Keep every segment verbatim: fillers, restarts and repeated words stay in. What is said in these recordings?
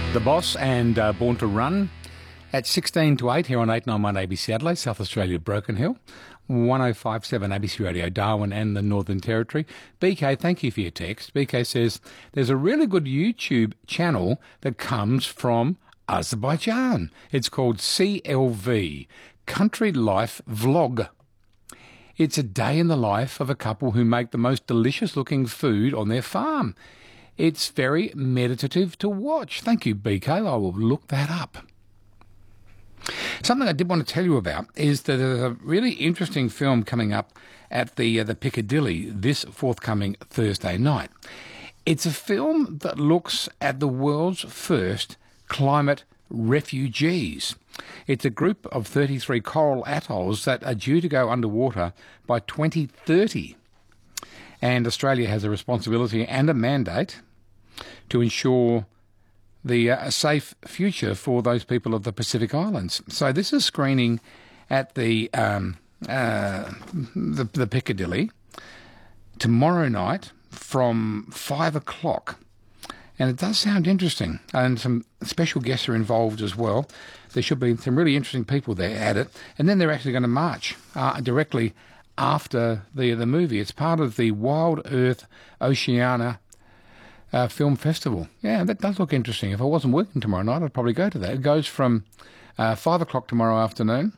The Boss and uh, Born to Run at sixteen to eight here on eight ninety-one A B C Adelaide, South Australia, Broken Hill, one oh five point seven A B C Radio Darwin and the Northern Territory. B K, thank you for your text. B K says there's a really good YouTube channel that comes from Azerbaijan. It's called C L V, Country Life Vlog. It's a day in the life of a couple who make the most delicious looking food on their farm. It's very meditative to watch. Thank you, B K. I will look that up. Something I did want to tell you about is that there's a really interesting film coming up at the uh, the Piccadilly this forthcoming Thursday night. It's a film that looks at the world's first climate refugees. It's a group of thirty-three coral atolls that are due to go underwater by twenty thirty. And Australia has a responsibility and a mandate to ensure the uh, safe future for those people of the Pacific Islands. So this is screening at the um, uh, the, the Piccadilly tomorrow night from five o'clock. And it does sound interesting. And some special guests are involved as well. There should be some really interesting people there at it. And then they're actually going to march uh, directly after the the movie. It's part of the Wild Earth Oceania uh, Film Festival. Yeah, that does look interesting. If I wasn't working tomorrow night, I'd probably go to that. It goes from uh, five o'clock tomorrow afternoon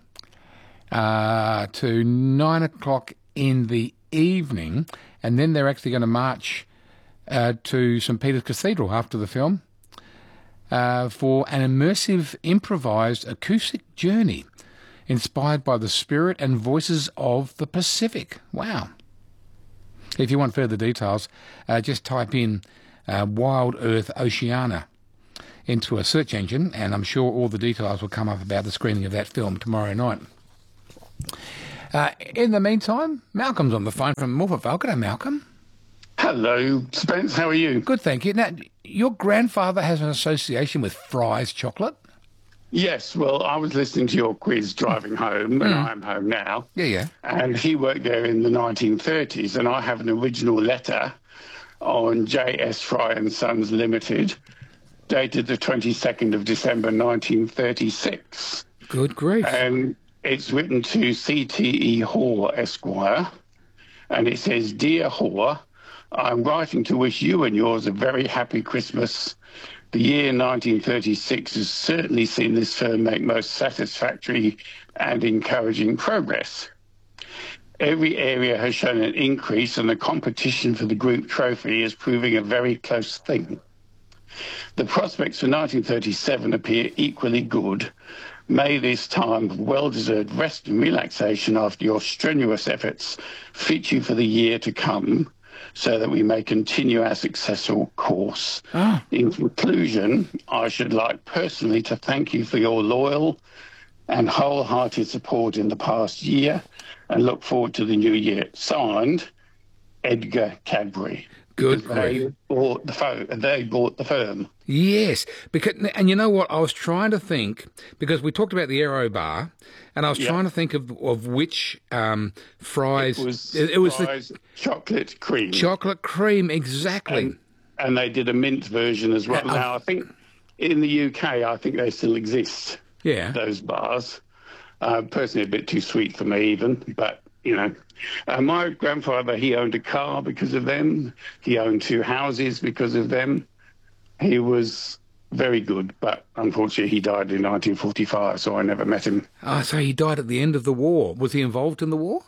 uh, to nine o'clock in the evening, and then they're actually going to march uh, to St Peter's Cathedral after the film uh, for an immersive, improvised acoustic journey inspired by the spirit and voices of the Pacific. Wow. If you want further details, uh, just type in uh, Wild Earth Oceania into a search engine, and I'm sure all the details will come up about the screening of that film tomorrow night. Uh, in the meantime, Malcolm's on the phone from Morphett. Good day, Malcolm. Hello, Spence. How are you? Good, thank you. Now, your grandfather has an association with Fry's chocolate? Yes, well, I was listening to your quiz driving home, and Mm. I'm home now. Yeah, yeah. And he worked there in the nineteen thirties, and I have an original letter on J S Fry and Sons Limited, dated the twenty-second of December nineteen thirty-six. Good grief. And it's written to C T E Hoare, Esquire, and it says, "Dear Hoare, I'm writing to wish you and yours a very happy Christmas. The year nineteen thirty-six has certainly seen this firm make most satisfactory and encouraging progress. Every area has shown an increase, and the competition for the group trophy is proving a very close thing. The prospects for nineteen thirty-seven appear equally good. May this time of well-deserved rest and relaxation after your strenuous efforts fit you for the year to come, so that we may continue our successful course. Ah. In conclusion, I should like personally to thank you for your loyal and wholehearted support in the past year, and look forward to the new year." Signed, Edgar Cadbury. Good They grief. bought the firm. They bought the firm. Yes, because, and you know what? I was trying to think, because we talked about the Aero Bar, and I was Yeah. trying to think of of which um, fries. It was, it, it was Fry's chocolate cream. the chocolate cream, exactly. and, and they did a mint version as well. Uh, Now, I think in the U K, I think they still exist, yeah. those bars. Uh, personally, a bit too sweet for me even, but, you know. Uh, my grandfather, he owned a car because of them. He owned two houses because of them. He was very good, but unfortunately he died in nineteen forty-five, so I never met him. Oh, so he died at the end of the war. Was he involved in the war?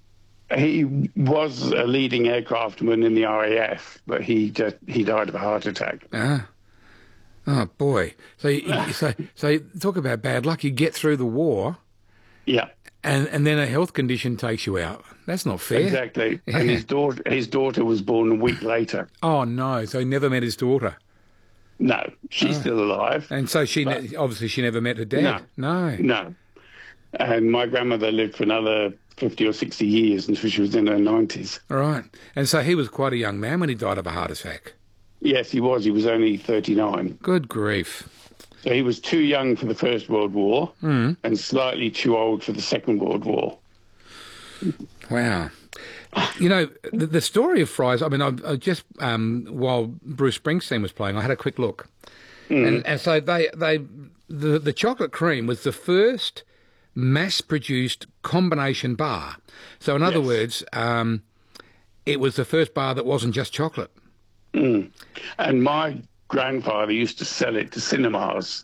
He was a leading aircraftman in the R A F, but he just, he died of a heart attack. Ah. Oh, boy. So, you- so, so talk about bad luck. You get through the war, Yeah, and, and then a health condition takes you out. That's not fair. exactly. Yeah. And his daughter, his daughter was born a week later. Oh, no. So he never met his daughter. No, she's still alive. And so she ne- obviously she never met her dad. No. No. And my grandmother lived for another fifty or sixty years until she was in her nineties. All right. And so he was quite a young man when he died of a heart attack. Yes, he was. He was only thirty-nine. Good grief. So he was too young for the First World War Mm. and slightly too old for the Second World War. Wow. You know, the, the story of Fry's, I mean, I, I just, um, while Bruce Springsteen was playing, I had a quick look. And, and so they they the the chocolate cream was the first mass-produced combination bar. So in other Yes. words, um, it was the first bar that wasn't just chocolate. Mm. And my grandfather used to sell it to cinemas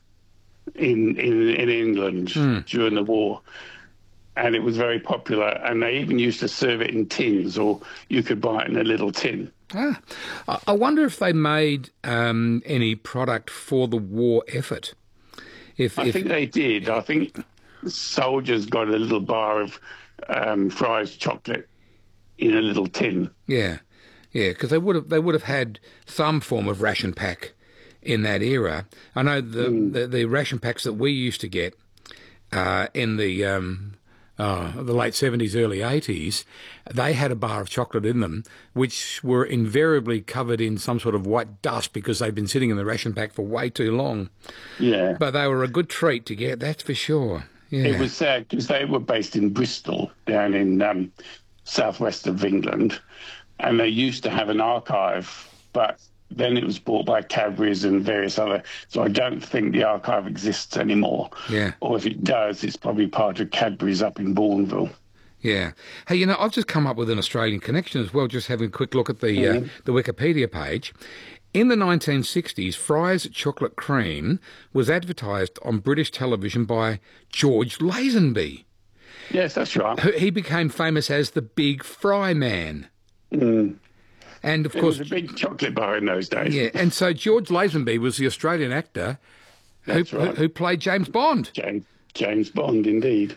in in, in England during the war. And it was very popular. And they even used to serve it in tins, or you could buy it in a little tin. Ah, I I wonder if they made um, any product for the war effort. If, I if think they did. I think soldiers got a little bar of um, Fry's chocolate in a little tin. yeah, yeah, because they would have they would have had some form of ration pack in that era. I know the the, the ration packs that we used to get uh, in the um, uh, the late seventies, early eighties, they had a bar of chocolate in them, which were invariably covered in some sort of white dust because they'd been sitting in the ration pack for way too long. Yeah. But they were a good treat to get, that's for sure. Yeah. It was sad because they were based in Bristol, down in um, southwest of England, and they used to have an archive, but then it was bought by Cadbury's and various other. So I don't think the archive exists anymore. Yeah. Or if it does, it's probably part of Cadbury's up in Bourneville. Yeah. Hey, you know, I've just come up with an Australian connection as well, just having a quick look at the uh, the Wikipedia page. In the nineteen sixties, Fry's chocolate cream was advertised on British television by George Lazenby. Yes, that's right. Who- He became famous as the Big Fry Man. Mm. And, of It course, was a big chocolate bar in those days. yeah, and so George Lazenby was the Australian actor who, That's who, right. who played James Bond. James, James Bond, indeed.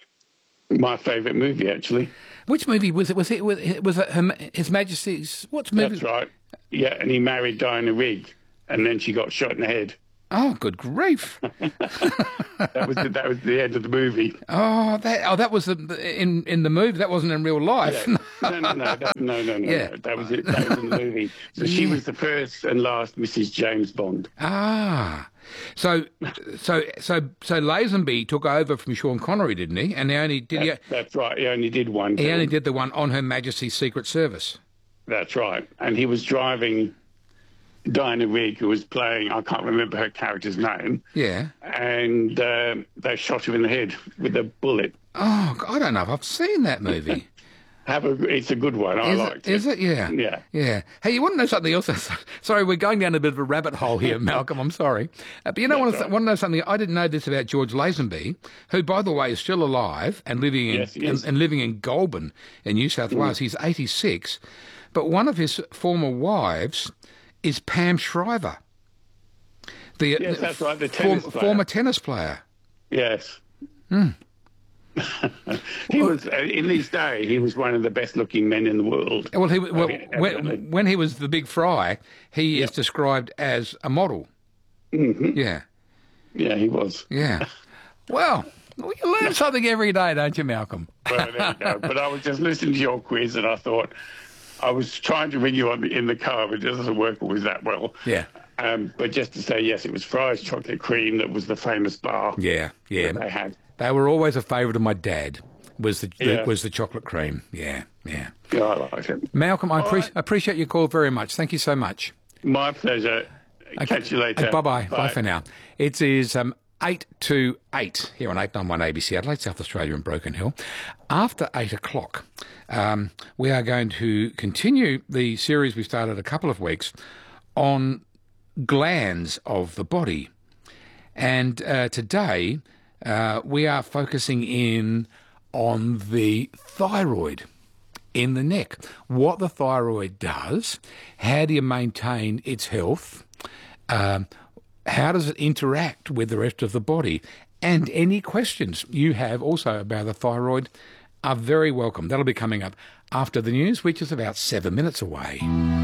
My favourite movie, actually. Which movie was it? Was it, was it, was it Her, His Majesty's... What's movie? That's right. Yeah, and he married Diana Rigg, and then she got shot in the head. Oh, good grief. That was the, that was the end of the movie. Oh, that oh, that was the, in in the movie. That wasn't in real life. Yeah. No, no, no, that, no, no, no, Yeah. no. That was it. That was in the movie. So she Yeah. was the first and last Missus James Bond. Ah, so so so so Lazenby took over from Sean Connery, didn't he? And he only did he, That's right. He only did one. he film. only did the one on Her Majesty's Secret Service. That's right. And he was driving Diana Rigg, who was playing, I can't remember her character's name, Yeah. and um, they shot him in the head with a bullet. Oh, I don't know if I've seen that movie. Have a, it's a good one. I Is liked it? Is it? Yeah. Yeah. Yeah. Hey, you want to know something else? Sorry, we're going down a bit of a rabbit hole here, Malcolm. I'm sorry. Uh, but you know, want to, right. want to know something? I didn't know this about George Lazenby, who, by the way, is still alive and living in Yes, he and, is. and living in Goulburn in New South Wales. He's eighty-six. But one of his former wives is Pam Shriver, the Yes, that's right, the form- tennis player. former tennis player. Yes. he was, uh, in his day, he was one of the best looking men in the world. Well, he, well Okay, evidently. when, when he was the Big Fry, he is described as a model. Mm-hmm. Yeah, Yeah, he was. yeah. Well, you learn something every day, don't you, Malcolm? Well, there you go. But I was just listening to your quiz and I thought, I was trying to ring you on the, in the car, but it doesn't work always that well. Yeah. Um, but just to say, yes, it was Fry's chocolate cream that was the famous bar Yeah, yeah. that they had. They were always a favourite of my dad. Was the Yeah. was the chocolate cream? Yeah, yeah. Yeah, I like it. Malcolm, I All appre- right. appreciate your call very much. Thank you so much. My pleasure. Catch you later. Bye bye. Bye for now. It is um, eight to eight here on eight ninety-one A B C Adelaide, South Australia and Broken Hill. After eight o'clock, um, we are going to continue the series we started a couple of weeks on glands of the body. And uh, today uh, we are focusing in on the thyroid in the neck. What the thyroid does, how do you maintain its health, um, how does it interact with the rest of the body, and any questions you have also about the thyroid are very welcome. That'll be coming up after the news, which is about seven minutes away.